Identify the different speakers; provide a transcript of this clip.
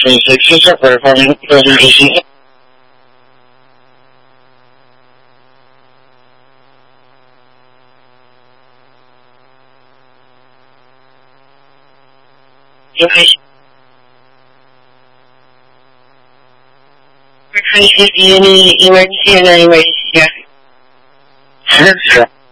Speaker 1: في سفر فمن الجزيرة. حيث ديني إيماني لا يميز